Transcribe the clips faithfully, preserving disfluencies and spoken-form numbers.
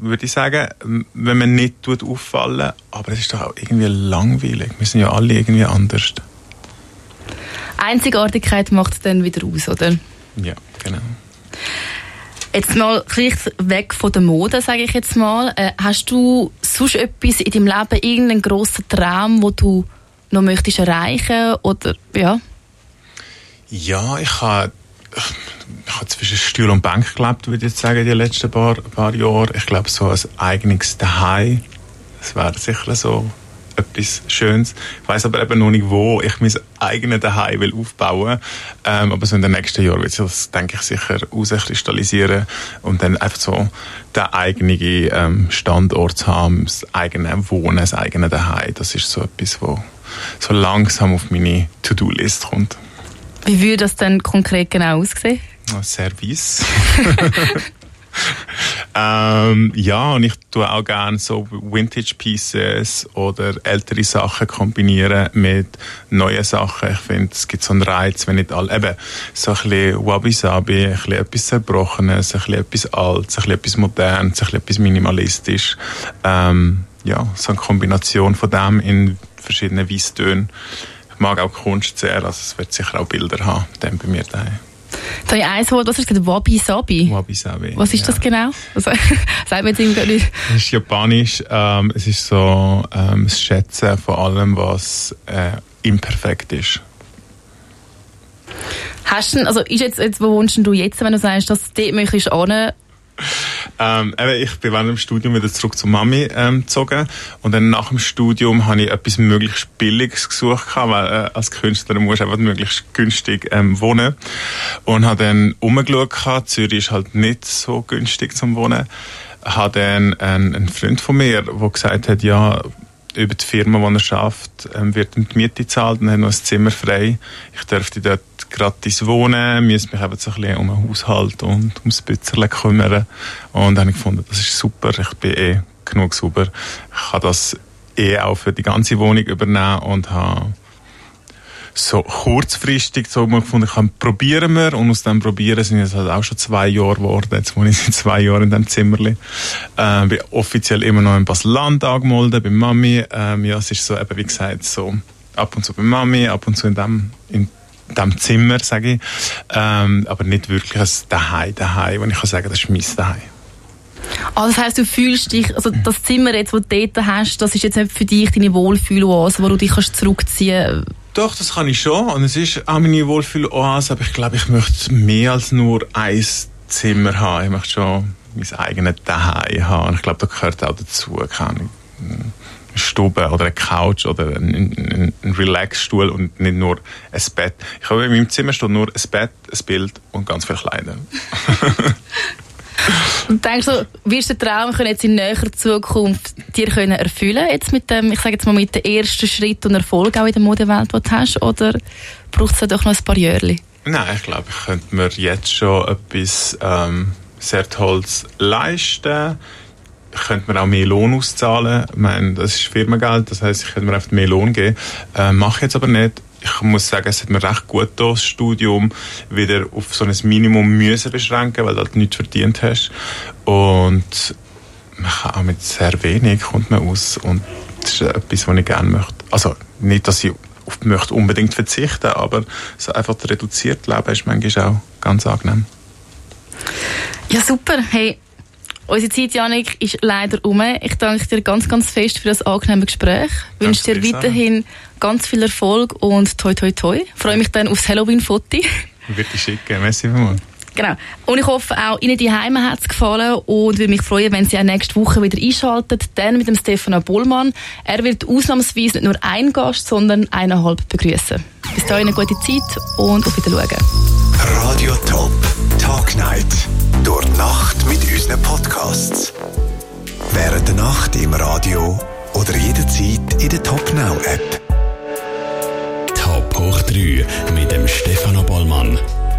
würde ich sagen, wenn man nicht tut auffallen, aber es ist doch auch irgendwie langweilig. Wir sind ja alle irgendwie anders. Einzigartigkeit macht es dann wieder aus, oder? Ja, genau. Jetzt mal vielleicht weg von der Mode, sage ich jetzt mal. Äh, hast du sonst etwas in deinem Leben, irgendeinen grossen Traum, den du noch möchtest erreichen, oder ja? Ja, ich habe ich habe zwischen Stuhl und Bank gelebt, würde ich jetzt sagen, die letzten paar, paar Jahre. Ich glaube, so ein eigenes Zuhause, das wäre sicher so etwas Schönes. Ich weiss aber eben noch nicht, wo ich mein eigenes Zuhause will aufbauen will. Ähm, aber so in den nächsten Jahren wird sich das, denke ich, sicher herauskristallisieren und dann einfach so den eigenen ähm, Standort zu haben, das eigene Wohnen, das eigene Zuhause. Das ist so etwas, was so langsam auf meine To-Do-List kommt. Wie würde das denn konkret genau aussehen? Service. ähm, ja, und ich tue auch gerne so Vintage Pieces oder ältere Sachen kombinieren mit neuen Sachen. Ich finde, es gibt so einen Reiz, wenn nicht alle, eben so ein bisschen Wabi-Sabi, ein bisschen etwas Zerbrochenes, ein bisschen etwas Altes, ein bisschen etwas Modernes, ein bisschen etwas Minimalistisch. Ähm, ja, so eine Kombination von dem in verschiedenen Weisstönen. Ich mag auch Kunst sehr, also es wird sicher auch Bilder haben, dann bei mir daheim. Da habe ich eins Wort, was ist das? Wabi-Sabi? Wabi-Sabi. Was ist ja. das genau? Also, sagt mir jetzt irgendwie nicht. Es ist japanisch, ähm, es ist so ähm, das Schätzen von allem, was äh, imperfekt ist. Hast du, also ist jetzt, jetzt, wo wohnst du jetzt, wenn du sagst, dass du dort möchtest hin? Ähm, eben, ich bin während dem Studium wieder zurück zur Mami ähm, gezogen und dann nach dem Studium habe ich etwas möglichst Billiges gesucht, weil äh, als Künstler musst du einfach möglichst günstig ähm, wohnen und habe dann umgeschaut, Zürich ist halt nicht so günstig zum Wohnen, habe dann einen, einen Freund von mir, der gesagt hat, ja, über die Firma, die er schafft, ähm, wird ihm die Miete gezahlt und hat noch ein Zimmer frei. Ich dürfte dort gratis wohnen, müsste mich eben so ein bisschen um den Haushalt und ums Bützerle kümmern. Und dann habe ich gefunden, das ist super, ich bin eh genug sauber. Ich kann das eh auch für die ganze Wohnung übernehmen und habe so kurzfristig so mal gefunden, ich kann probieren wir, und aus dem Probieren sind es halt auch schon zwei Jahre geworden. Jetzt wohne ich seit zwei Jahren in diesem Zimmerli. Ähm, bin offiziell immer noch in Basel-Land angemeldet, bei Mami. Ähm, ja, es ist so, eben wie gesagt, so ab und zu bei Mami, ab und zu in dem, in dem Zimmer, sage ich. Ähm, aber nicht wirklich ein Daheim, Daheim, wo ich kann sagen, das ist mein Daheim. Also das heisst, du fühlst dich, also das Zimmer jetzt, das du dort hast, das ist jetzt nicht für dich deine Wohlfühloase, wo du dich kannst zurückziehen kannst? Doch, das kann ich schon. Und es ist auch meine Wohlfühloase, aber ich glaube, ich möchte mehr als nur ein Zimmer haben. Ich möchte schon mein eigenes Zuhause haben. Und ich glaube, da gehört auch dazu, keine Stube oder eine Couch oder ein, ein, ein Relaxstuhl und nicht nur ein Bett. Ich habe in meinem Zimmer steht nur ein Bett, ein Bild und ganz viele Kleider. Und denkst du, wirst du den Traum können jetzt in näherer Zukunft dir können erfüllen, jetzt mit dem, ich sage jetzt mal mit dem ersten Schritt und Erfolg auch in der Modewelt, den du hast, oder braucht es doch noch ein paar Jährchen? Nein, ich glaube, ich könnte mir jetzt schon etwas ähm, sehr Tolles leisten. Ich könnte mir auch mehr Lohn auszahlen. Ich meine, das ist Firmengeld, das heisst, ich könnte mir einfach mehr Lohn geben. Äh, mache ich jetzt aber nicht. Ich muss sagen, es hat mir recht gut getan, das Studium wieder auf so ein Minimum müssen beschränken, weil du halt nichts verdient hast. Und man kann auch mit sehr wenig kommt man aus. Und das ist etwas, was ich gerne möchte. Also nicht, dass ich auf möchte unbedingt verzichten, aber so einfach das reduzierte Leben ist manchmal auch ganz angenehm. Ja, super. Hey, unsere Zeit, Jannik, ist leider um. Ich danke dir ganz, ganz fest für das angenehme Gespräch. Ich wünsche dir weiterhin ganz viel Erfolg und toi, toi, toi. Ich freue mich dann aufs Halloween-Foto. Würde ich schicken. Merci vielmals. Genau. Und ich hoffe, auch Ihnen die Heime hat es gefallen und würde mich freuen, wenn Sie auch nächste Woche wieder einschalten. Dann mit dem Stefano Bollmann. Er wird ausnahmsweise nicht nur einen Gast, sondern eineinhalb begrüßen. Bis dahin eine gute Zeit und auf Wiedersehen. Radio Top. Tag Night. Durch die Nacht mit unseren Podcasts. Während der Nacht im Radio oder jederzeit in der Top Now App. Top hoch drei mit dem Stefano Bollmann.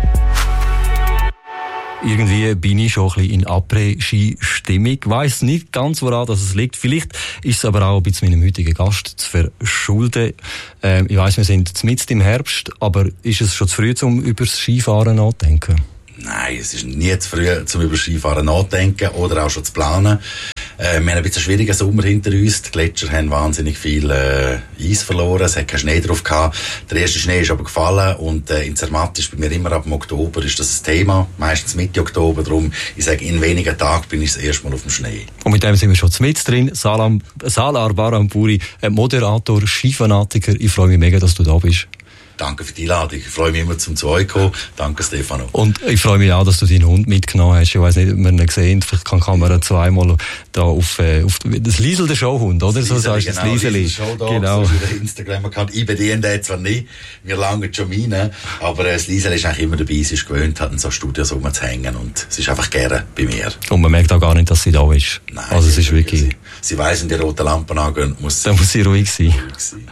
Irgendwie bin ich schon ein bisschen in Après-Ski-Stimmung. Ich weiss nicht ganz, woran das liegt. Vielleicht ist es aber auch ein bisschen meinem heutigen Gast zu verschulden. Ähm, ich weiss, wir sind mitten im Herbst, aber ist es schon zu früh, um über das Skifahren nachzudenken? Nein, es ist nie zu früh, um über Skifahren nachzudenken oder auch schon zu planen. Äh, wir haben ein bisschen einen schwierigen Sommer hinter uns. Die Gletscher haben wahnsinnig viel äh, Eis verloren. Es hat keinen Schnee drauf gehabt. Der erste Schnee ist aber gefallen. Und äh, in Zermatt ist bei mir immer ab dem Oktober ist das ein Thema. Meistens Mitte Oktober. Darum, ich sage, in wenigen Tagen bin ich das erste Mal auf dem Schnee. Und mit dem sind wir schon mit drin. Salam, Salar Baramburi, Moderator, Skifanatiker. Ich freue mich mega, dass du da bist. Danke für die Einladung. Ich freue mich immer zum zu euch kommen. Danke, Stefano. Und ich freue mich auch, dass du deinen Hund mitgenommen hast. Ich weiss nicht, ob man ihn gesehen hat. Vielleicht kann die Kamera zweimal da auf, äh, auf das Liesel, der Showhund, oder? Das so sagst du, das Lieseli. Genau. Instagram account. Ich bediene den zwar nicht. Wir langen schon meine. Aber äh, das Lieseli ist eigentlich immer dabei. Sie ist gewöhnt, hat in so Studios rumzuhängen. Und sie ist einfach gerne bei mir. Und man merkt auch gar nicht, dass sie da ist. Nein. Also es ist wirklich... Sie, sie weiss, wenn die roten Lampen angehen, muss sie... Dann muss sie ruhig sein. Ruhig sein.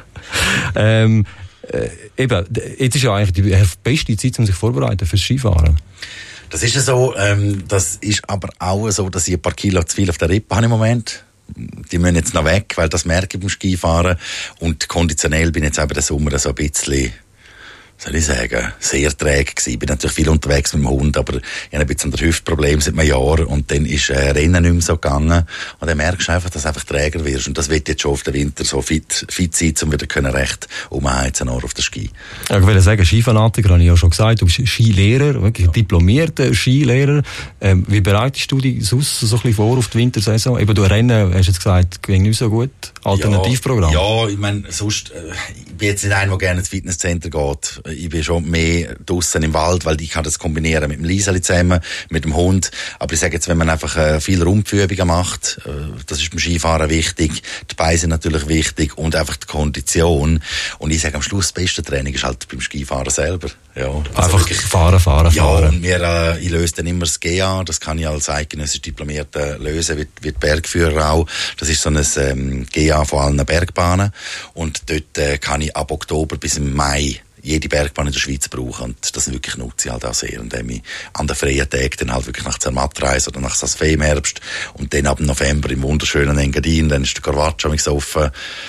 ähm, Äh, eben, jetzt ist ja eigentlich die beste Zeit, um sich vorzubereiten fürs Skifahren. Das ist ja so, ähm, das ist aber auch so, dass ich ein paar Kilo zu viel auf der Rippe habe im Moment. Die müssen jetzt noch weg, weil das merke ich beim Skifahren. Und konditionell bin ich jetzt eben den Sommer so ein bisschen, soll ich sagen, sehr träge gewesen. Ich bin natürlich viel unterwegs mit dem Hund, aber ich habe ein bisschen ein Hüftproblem seit einem Jahr und dann ist äh, Rennen nicht mehr so gegangen. Und dann merkst du einfach, dass du einfach träger wirst. Und das wird jetzt schon auf den Winter so fit, fit sein, um wieder können recht umheizen auf der Ski. Ja, ich will sagen, Skifanatiker, habe ich ja schon gesagt, du bist Skilehrer, wirklich ja. diplomierter Skilehrer. Ähm, wie bereitest du dich sonst so ein bisschen vor auf die Wintersaison? Eben, du Rennen, hast du jetzt gesagt, ging nicht so gut. Alternativprogramm? Ja, ja, ich meine, sonst, äh, ich bin jetzt nicht einer, der gerne ins Fitnesscenter geht. Ich bin schon mehr draussen im Wald, weil ich kann das kombinieren mit dem Lieseli zusammen, mit dem Hund. Aber ich sage jetzt, wenn man einfach äh, viel Rumpfübungen macht, äh, das ist beim Skifahren wichtig, die Beine sind natürlich wichtig und einfach die Kondition. Und ich sage, am Schluss das beste Training ist halt beim Skifahren selber. Ja, also einfach wirklich, fahren, fahren, ja, fahren. Und wir, äh, ich löse dann immer das G A, das kann ich als eidgenössisch Diplomierter lösen, wie, wie die Bergführer auch. Das ist so ein ähm, G A von allen Bergbahnen. Und dort äh, kann ich ab Oktober bis im Mai jede Bergbahn in der Schweiz brauchen. Und das wirklich nutze ich halt auch sehr, indem ich an den freien Tagen dann halt wirklich nach Zermatt reise oder nach Saas-Fee im Herbst und dann ab November im wunderschönen Engadin, dann ist der Caravaggio so offen.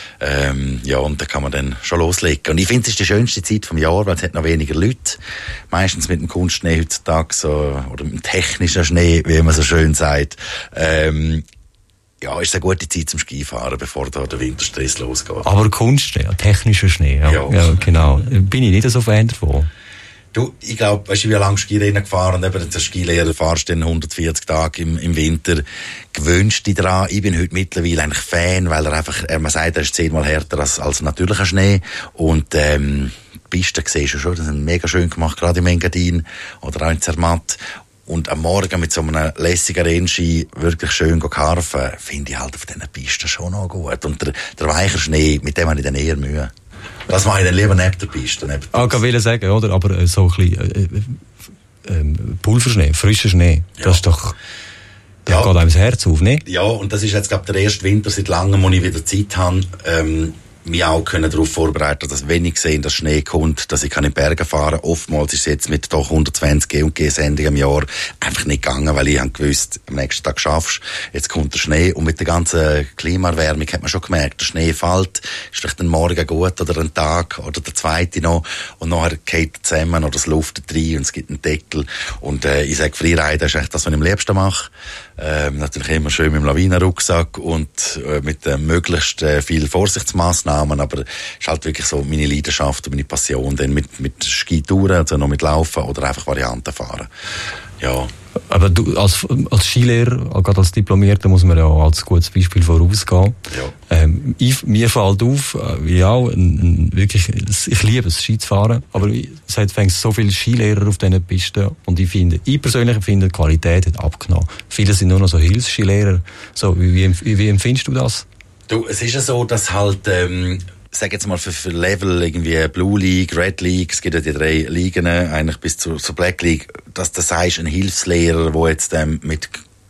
Ähm, ja, und da kann man dann schon loslegen. Und ich finde, es ist die schönste Zeit vom Jahr, weil es hat noch weniger Leute. Meistens mit dem Kunstschnee heutzutage so, oder mit dem technischen Schnee, wie man so schön sagt. Ähm, Ja, ist eine gute Zeit zum Skifahren, bevor da der Winterstress losgeht. Aber Kunstschnee, technischer Schnee, ja. Ja. ja, genau. Bin ich nicht so Fan davon. Du, ich glaube, weißt du, wie lange Skirennen gefahren und eben der Skilehrer fahrst dann hundertvierzig Tage im, im Winter. Gewöhnst dich dran. Ich bin heute mittlerweile eigentlich Fan, weil er einfach, er, man sagt, er ist zehnmal härter als, als natürlicher Schnee. Und, ähm, die Pisten siehst du schon, das sind mega schön gemacht, gerade im Engadin oder auch in Zermatt. Und am Morgen mit so einem lässigen Rennski wirklich schön karfen, finde ich halt auf diesen Pisten schon noch gut. Und der, der weiche Schnee, mit dem habe ich dann eher Mühe. Das mache ich dann lieber neben der Piste. Neben der ah, ich will sagen, oder? Aber so ein bisschen äh, äh, Pulverschnee, frischer Schnee, ja. Das ist doch... Da ja. geht einem das Herz auf, nicht? Ja, und das ist jetzt, glaube ich, der erste Winter seit langem, wo ich wieder Zeit habe, ähm, mich auch können darauf vorbereiten, dass wenn ich sehe, dass Schnee kommt, dass ich kann in die Berge fahren. Oftmals ist es jetzt mit doch hundertzwanzig G und G-Sendungen im Jahr einfach nicht gegangen, weil ich habe gewusst, am nächsten Tag schaffst, jetzt kommt der Schnee. Und mit der ganzen Klimaerwärmung hat man schon gemerkt, der Schnee fällt, ist vielleicht ein Morgen gut oder ein Tag oder der zweite noch und nachher geht er zusammen oder es luftet rein und es gibt einen Deckel. Und äh, ich sage, Freeriden ist echt das, was ich am liebsten mache. Ähm, natürlich immer schön mit dem Lawinenrucksack und äh, mit äh, möglichst äh, viel Vorsichtsmaßnahmen, aber es ist halt wirklich so meine Leidenschaft und meine Passion, dann mit, mit Skitouren, also noch mit Laufen oder einfach Varianten fahren. Ja. Aber du, als, als Skilehrer, gerade als Diplomierter, muss man ja als gutes Beispiel vorausgehen. Ja. Ähm, ich, mir fällt auf, wie auch, ein, ein, wirklich, ich liebe es, Ski zu fahren, aber es fängt so viele Skilehrer auf diesen Pisten und ich finde, ich persönlich finde, die Qualität hat abgenommen. Viele sind nur noch so Hilfsskilehrer. So, wie, wie, wie empfindest du das? Du, es ist ja so, dass halt, ähm, sag jetzt mal für, für Level irgendwie Blue League, Red League, es gibt ja die drei Ligen, eigentlich bis zur, zur Black League, dass du sagst, ein Hilfslehrer, der jetzt ähm, mit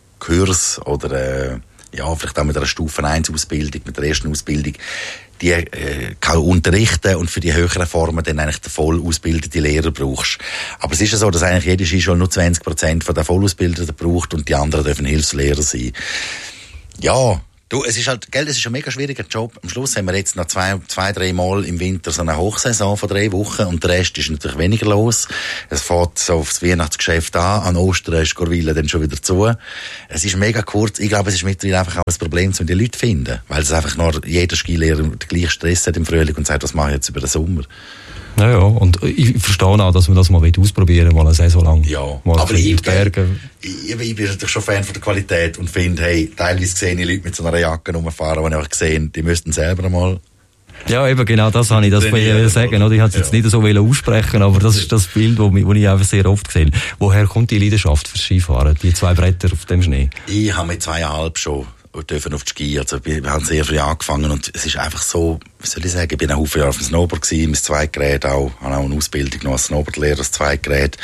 Kurs oder äh, ja, vielleicht auch mit einer Stufe eins Ausbildung, mit der ersten Ausbildung, die äh, kann unterrichten und für die höheren Formen dann eigentlich den voll ausgebildeten Lehrer brauchst. Aber es ist ja so, dass eigentlich jede Skischule nur zwanzig Prozent von den Vollausbildeten braucht und die anderen dürfen Hilfslehrer sein. Ja, Du, es ist halt, gell, es ist ein mega schwieriger Job. Am Schluss haben wir jetzt noch zwei, zwei, drei Mal im Winter so eine Hochsaison von drei Wochen und der Rest ist natürlich weniger los. Es fährt so aufs Weihnachtsgeschäft an, an Ostern ist Gorwille dann schon wieder zu. Es ist mega kurz. Ich glaube, es ist mittlerweile einfach auch ein Problem, um die Leute zu finden. Weil es einfach nur jeder Skilehrer den gleichen Stress hat im Frühling und sagt, was mache ich jetzt über den Sommer? Ja, ja, und ich verstehe auch, dass man das mal ausprobieren will, mal eine Saison lang. Ja, mal aber ich, Berge. Ich, ich bin natürlich schon Fan von der Qualität und finde, hey, teilweise sehe ich Leute mit so einer Jacke rumfahren, die ich einfach gesehen, die müssten selber mal. Ja, eben genau das habe ich das bei ihr sagen. Oder? Ich wollte es jetzt ja. nicht so aussprechen, aber das ist das Bild, das ich einfach sehr oft sehe. Woher kommt die Leidenschaft fürs Skifahren, die zwei Bretter auf dem Schnee? Ich habe mit zweieinhalb schon dürfen auf die Ski. Also, wir haben sehr früh angefangen und es ist einfach so, wie soll ich sagen, ich bin ein Haufen Jahre auf dem Snowboard gewesen, mein Zweitgerät auch, habe auch eine Ausbildung noch als Snowboardlehrer, das Zweitgerät.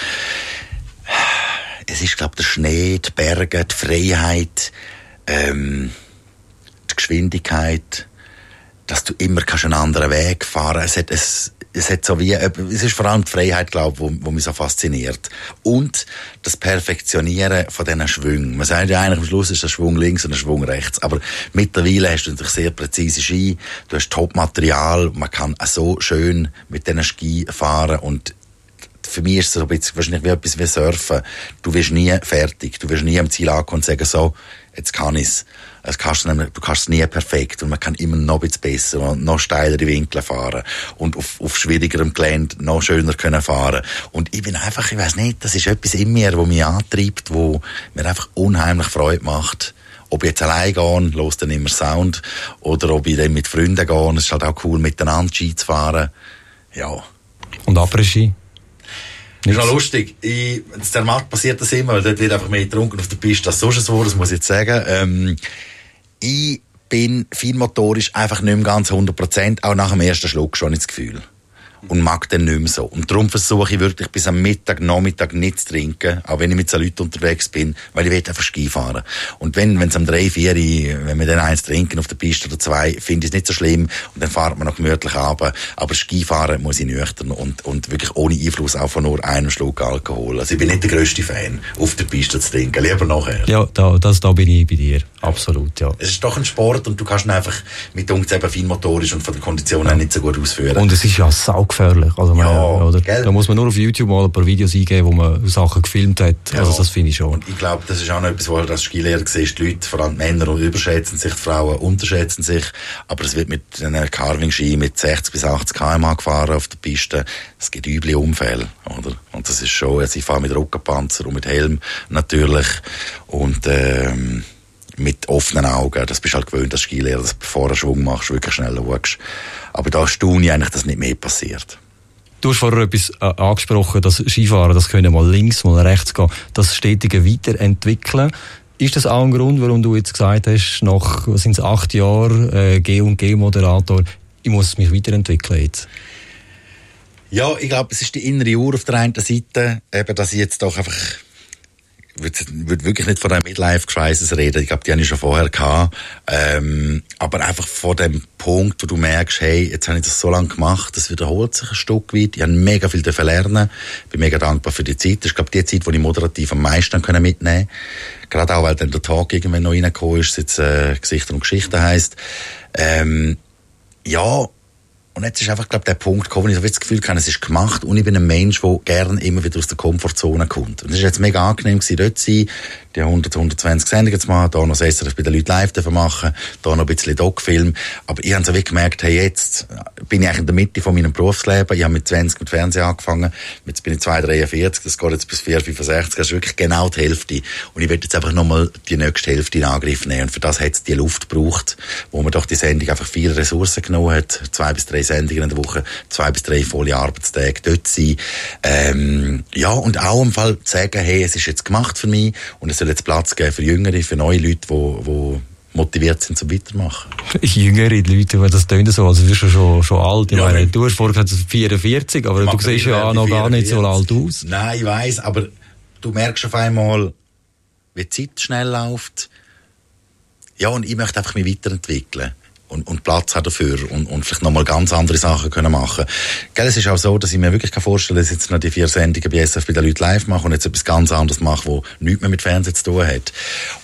Es ist, glaube ich, der Schnee, die Berge, die Freiheit, ähm, die Geschwindigkeit, dass du immer kannst einen anderen Weg fahren. Es hat, es, es hat so wie, es ist vor allem die Freiheit, glaube ich, wo, wo mich so fasziniert. Und das Perfektionieren von diesen Schwüngen. Man sagt ja eigentlich, am Schluss ist der Schwung links und der Schwung rechts. Aber mittlerweile hast du natürlich sehr präzise Ski. Du hast Top-Material. Man kann so schön mit diesen Ski fahren und für mich ist es so ein bisschen wahrscheinlich wie etwas wie Surfen. Du wirst nie fertig. Du wirst nie am Ziel ankommen und sagen, so, jetzt kann ich's. Das kannst du, du kannst es nie perfekt und man kann immer noch ein bisschen besser und noch steilere Winkel fahren und auf, auf schwierigerem Gelände noch schöner können fahren. Und ich bin einfach, ich weiss nicht, das ist etwas in mir, das mich antreibt, wo mir einfach unheimlich Freude macht. Ob ich jetzt allein gehe, los dann immer Sound, oder ob ich dann mit Freunden gehe, es ist halt auch cool, miteinander Ski zu fahren. Ja. Und Après-Ski? Das ist auch lustig. Ich, das der Markt passiert das immer, weil dort wird einfach mehr getrunken auf der Piste als sonst so, das muss ich jetzt sagen. Ähm, ich bin feinmotorisch einfach nicht mehr ganz hundert Prozent, auch nach dem ersten Schluck schon das Gefühl. Und mag dann nicht mehr so. Und darum versuche ich wirklich bis am Mittag, Nachmittag nicht zu trinken, auch wenn ich mit so Leuten unterwegs bin, weil ich will einfach Ski fahren. Und wenn es am drei, vier, wenn wir dann eins trinken auf der Piste oder zwei, finde ich es nicht so schlimm und dann fahrt man noch gemütlich runter. Aber Skifahren muss ich nüchtern und, und wirklich ohne Einfluss auch von nur einem Schluck Alkohol. Also ich bin nicht der grösste Fan, auf der Piste zu trinken, lieber nachher. Ja, da, das, da bin ich bei dir. Absolut, ja. Es ist doch ein Sport und du kannst ihn einfach mit uns eben feinmotorisch und von der Kondition ja. nicht so gut ausführen. Und es ist ja saugefährlich. Also man, ja, oder? Da muss man nur auf YouTube mal ein paar Videos eingeben, wo man Sachen gefilmt hat. Ja. Also das finde ich schon. Und ich glaube, das ist auch noch etwas, wo du als Skilehrer siehst, die Leute, vor allem die Männer, überschätzen sich, die Frauen unterschätzen sich. Aber es wird mit einem Carving-Ski mit sechzig bis achtzig Kilometer pro Stunde gefahren auf der Piste. Es gibt üble Unfälle, oder? Und das ist schon, also ich fahre mit Rückenpanzer und mit Helm natürlich. Und, ähm, mit offenen Augen. Das bist du halt gewöhnt als Skilehrer, dass du bevor du einen Schwung machst, wirklich schneller schaust. Aber da staune ich eigentlich, dass nicht mehr passiert. Du hast vorher etwas äh, angesprochen, dass Skifahren, das können mal links, mal rechts gehen, das stetige Weiterentwickeln. Ist das auch ein Grund, warum du jetzt gesagt hast, nach, was sind es, acht Jahren äh, G und G-Moderator, ich muss mich weiterentwickeln jetzt? Ja, ich glaube, es ist die innere Uhr auf der einen Seite, eben, dass ich jetzt doch einfach Ich würde wirklich nicht von einem Midlife-Crisis reden. Ich glaube, die habe ich schon vorher gehabt. Ähm, aber einfach von dem Punkt, wo du merkst, hey, jetzt habe ich das so lange gemacht, das wiederholt sich ein Stück weit. Ich habe mega viel lernen. Ich bin mega dankbar für die Zeit. Das ist, glaube ich, die Zeit, die ich moderativ am meisten mitnehmen konnte. Gerade auch, weil dann der Tag irgendwann noch reingekommen ist, jetzt äh, Gesichter und Geschichten heisst. Ähm, ja, und jetzt ist einfach, glaube ich, der Punkt gekommen, wo ich so das Gefühl habe, es ist gemacht und ich bin ein Mensch, der gerne immer wieder aus der Komfortzone kommt. Und es ist jetzt mega angenehm gewesen, dort zu sein, die hundert, hundertzwanzig Sendungen zu machen, da noch das S R F bei den Leuten live zu machen, da noch ein bisschen Doc-Film. Aber ich habe so wie gemerkt, hey, jetzt bin ich eigentlich in der Mitte von meinem Berufsleben. Ich habe mit zwanzig mit Fernsehen angefangen, jetzt bin ich zwei Komma dreiundvierzig, das geht jetzt bis vier Komma fünfundsechzig, das ist wirklich genau die Hälfte. Und ich will jetzt einfach nochmal die nächste Hälfte in Angriff nehmen. Und für das hat es die Luft gebraucht, wo man doch die Sendung einfach viele Ressourcen genommen hat, zwei bis drei Sendungen in der Woche, zwei bis drei volle Arbeitstage dort sein. Ähm, ja, und auch im Fall zu sagen, hey, es ist jetzt gemacht für mich und es soll jetzt Platz geben für Jüngere, für neue Leute, die, die motiviert sind zum Weitermachen. Jüngere Leute, das tönt so, also du bist schon, schon alt. Ich ja, meine, du hast vorher gesagt, vierundvierzig, aber du siehst ja noch gar nicht so alt aus. Nein, ich weiss, aber du merkst auf einmal, wie die Zeit schnell läuft. Ja, und ich möchte einfach mich weiterentwickeln. Und, und Platz haben dafür und, und vielleicht nochmal ganz andere Sachen können machen. Gell, es ist auch so, dass ich mir wirklich vorstellen kann, dass ich jetzt noch die vier Sendungen bei S R F bei den Leuten live mache und jetzt etwas ganz anderes mache, wo nichts mehr mit Fernsehen zu tun hat. Und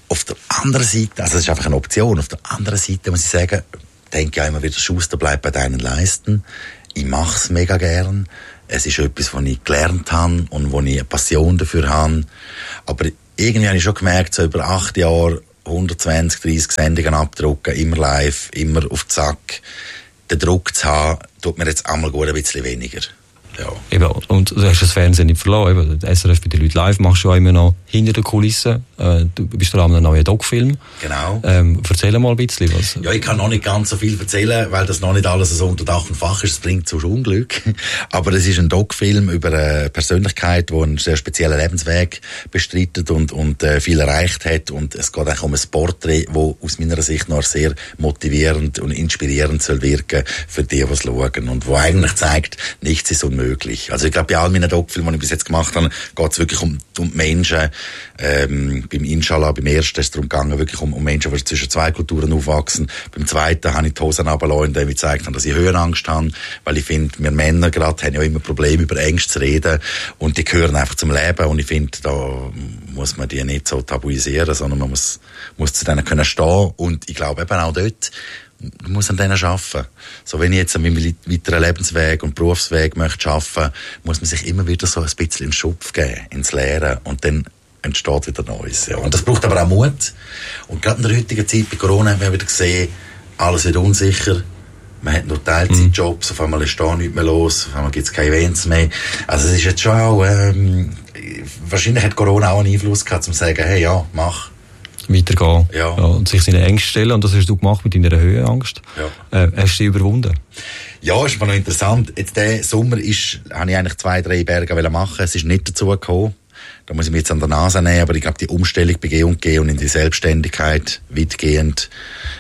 Auf der anderen Seite, also das ist einfach eine Option, auf der anderen Seite muss ich sagen, denke ich immer wieder, Schuster bleibt bei deinen Leisten. Ich mache es mega gern. Es ist etwas, was ich gelernt habe und wo ich eine Passion dafür habe. Aber irgendwie habe ich schon gemerkt, so über acht Jahre hundertzwanzig, dreissig Sendungen abdrucken, immer live, immer auf Zack. Den Druck zu haben, tut mir jetzt einmal gut ein bisschen weniger. Ja. Eben, und du hast das Fernsehen nicht verloren. Eben, S R F bei den Leuten live machst du auch immer noch hinter den Kulissen. Äh, du bist da an einem neuen Doc-Film. Genau. Ähm, erzähl mal ein bisschen was. Ja, ich kann noch nicht ganz so viel erzählen, weil das noch nicht alles so unter Dach und Fach ist. Das bringt zu Unglück. Aber es ist ein Doc-Film über eine Persönlichkeit, die einen sehr speziellen Lebensweg bestreitet und, und äh, viel erreicht hat. Und es geht eigentlich um ein Porträt, das aus meiner Sicht noch sehr motivierend und inspirierend soll wirken für die, die es schauen. Und wo eigentlich zeigt, nichts ist unmöglich. Also ich glaube, bei all meinen Doc-Filmen, die ich bis jetzt gemacht habe, geht es wirklich um, um die Menschen. Ähm, beim Inshallah, beim ersten ist es darum gegangen, wirklich um, um Menschen, die zwischen zwei Kulturen aufwachsen. Beim zweiten habe ich die Hosen runtergelassen, indem ich gezeigt habe, dass ich Höhenangst habe, weil ich finde, wir Männer gerade haben ja immer Probleme, über Ängste zu reden und die gehören einfach zum Leben und ich finde, da muss man die nicht so tabuisieren, sondern man muss, muss zu denen können stehen und ich glaube eben auch dort, du musst an denen arbeiten. So, wenn ich jetzt an meinem weiteren Lebensweg und Berufsweg möchte arbeiten, muss man sich immer wieder so ein bisschen in den Schupf geben, ins Lehren. Und dann entsteht wieder Neues. Ja. Und das braucht aber auch Mut. Und gerade in der heutigen Zeit, bei Corona, haben wir wieder gesehen, alles wird unsicher. Man hat nur Teilzeitjobs, auf einmal ist da nichts mehr los, auf einmal gibt es keine Events mehr. Also es ist jetzt schon auch, ähm, wahrscheinlich hat Corona auch einen Einfluss gehabt, um zu sagen, hey, ja, mach. Weitergehen. Ja. Ja, und sich seine Ängste stellen. Und das hast du gemacht mit deiner Höhenangst. Ja. Äh, hast du sie überwunden? Ja, ist aber noch interessant. Jetzt, diesen Sommer ist, habe ich eigentlich zwei, drei Berge machen. Es ist nicht dazu gekommen. Da muss ich mich jetzt an der Nase nehmen, aber ich glaube, die Umstellung bei G und G und in die Selbstständigkeit weitgehend,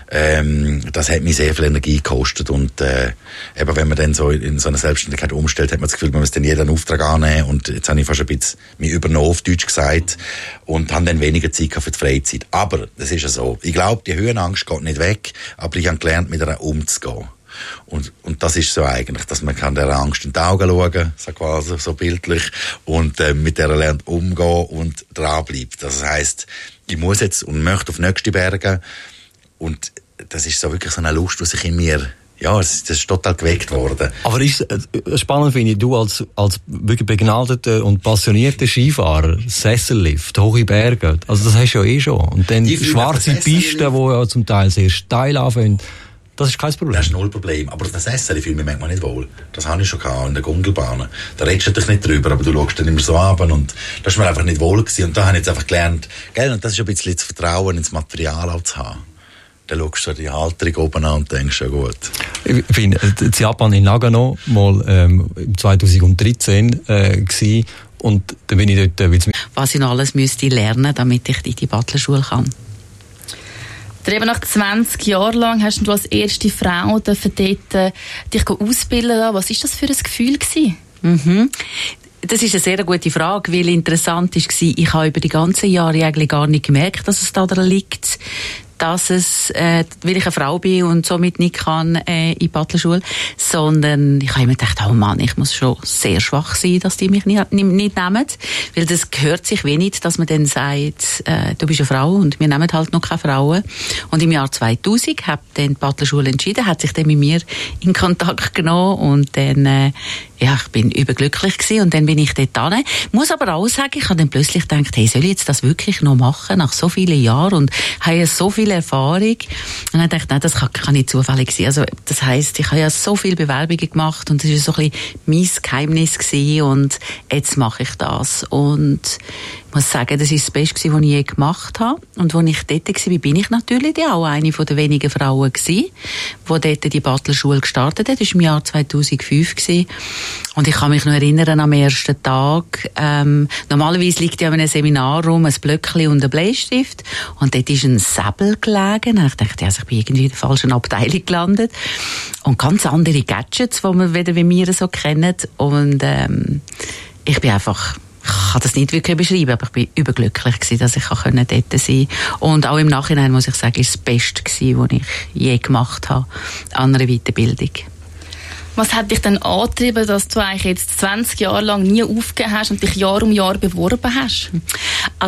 ähm, das hat mich sehr viel Energie gekostet und äh, eben wenn man dann so in so eine Selbstständigkeit umstellt, hat man das Gefühl, man muss dann jeden Auftrag annehmen und jetzt habe ich fast ein bisschen mich übernommen, auf Deutsch gesagt, und habe dann weniger Zeit für die Freizeit. Aber, das ist ja so, ich glaube, die Höhenangst geht nicht weg, aber ich habe gelernt, mit ihr umzugehen. Und, und das ist so eigentlich, dass man kann der Angst in die Augen schauen, so quasi, so bildlich, und äh, mit der lernt umgehen und dranbleibt. Das heisst, ich muss jetzt und möchte auf nächste Berge, und das ist so wirklich so eine Lust, die sich in mir, ja, das, das ist total geweckt worden. Aber ist äh, spannend finde ich, du als, als wirklich begnadeter und passionierter Skifahrer, Sessellift, hohe Berge, also das hast du ja eh schon. Und dann schwarze Pisten, die ja zum Teil sehr steil anfangen. Das ist kein Problem. Das ist null Problem. Aber das Essen, ich fühle mich manchmal nicht wohl. Das habe ich schon gehabt in der Gondelbahn. Da redest du natürlich nicht drüber, aber du schaust dann immer so ab und das ist mir einfach nicht wohl gewesen. Und da habe ich jetzt einfach gelernt, gell, und das ist ein bisschen das Vertrauen ins Material auch zu haben. Dann schaust du die Halterung oben an und denkst, ja gut. Ich finde, das Japan in Nagano mal ähm, zwanzig dreizehn äh, gewesen, und da bin ich dort... Äh, Was ich noch alles müsste lernen, damit ich in die Butlerschule kann. Eben nach zwanzig Jahren lang hast du als erste Frau dort dich ausbilden lassen. Was war das für ein Gefühl gewesen? Mhm. Das ist eine sehr gute Frage, weil interessant war, ich habe über die ganzen Jahre eigentlich gar nicht gemerkt, dass es daran liegt, dass es, äh, weil ich eine Frau bin und somit nicht kann äh, in die Butlerschule, sondern ich habe immer gedacht, oh Mann, ich muss schon sehr schwach sein, dass die mich nicht, nicht, nicht nehmen, weil das gehört sich wenig, dass man dann sagt, äh, du bist eine Frau und wir nehmen halt noch keine Frauen. Und im Jahr zweitausend hat dann die Butlerschule entschieden, hat sich dann mit mir in Kontakt genommen und dann äh, ja, ich bin überglücklich gewesen und dann bin ich dort hin. Muss aber auch sagen, ich habe dann plötzlich gedacht, hey, soll ich jetzt das wirklich noch machen, nach so vielen Jahren, und habe ja so viel Erfahrung. Und dann dachte ich, nein, das kann, kann nicht zufällig sein. Also, das heisst, ich habe ja so viele Bewerbungen gemacht und das war so ein bisschen mein Geheimnis gewesen, und jetzt mache ich das. Und ich muss sagen, das war das Beste, was ich je gemacht habe. Und als ich dort war, bin ich natürlich auch eine der wenigen Frauen gewesen, die dort die Butlerschule gestartet hat. Das war im Jahr zweitausendfünf gewesen. Und ich kann mich noch erinnern, am ersten Tag, ähm, normalerweise liegt ja in einem Seminar rum ein Blöckchen und ein Bleistift, und dort ist ein Säbel gelegen. Und ich dachte, also ich bin irgendwie in der falschen Abteilung gelandet. Und ganz andere Gadgets, die wir wieder wie wir so kennen. Und ähm, ich bin einfach... Ich kann das nicht wirklich beschreiben, aber ich bin überglücklich gewesen, dass ich dort sein konnte. Und auch im Nachhinein muss ich sagen, ist das Beste gewesen, was ich je gemacht habe an einer Weiterbildung. Was hat dich denn angetrieben, dass du eigentlich jetzt zwanzig Jahre lang nie aufgegeben hast und dich Jahr um Jahr beworben hast? Also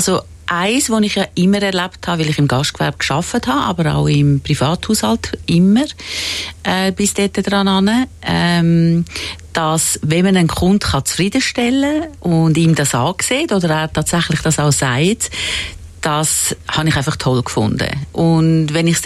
eins, was ich ja immer erlebt habe, weil ich im Gastgewerbe gearbeitet habe, aber auch im Privathaushalt immer, äh, bis dort dran an, ähm, dass, wenn man einen Kunden kann zufriedenstellen kann und ihm das ansieht oder er tatsächlich das auch sagt, das habe ich einfach toll gefunden. Und wenn ich